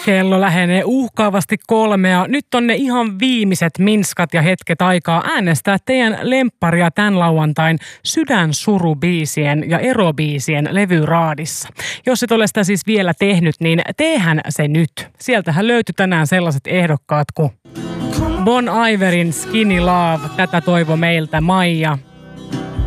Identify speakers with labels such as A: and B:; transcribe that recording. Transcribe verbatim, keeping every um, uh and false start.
A: Kello lähenee uhkaavasti kolmea. Nyt on ne ihan viimeiset minskat ja hetket aikaa äänestää teidän lempparia tämän lauantain sydänsurubiisien ja erobiisien levyraadissa. Jos et ole sitä siis vielä tehnyt, niin teehän se nyt. Sieltähän löytyi tänään sellaiset ehdokkaat kuin Bon Iverin Skinny Love, tätä toivo meiltä Maija.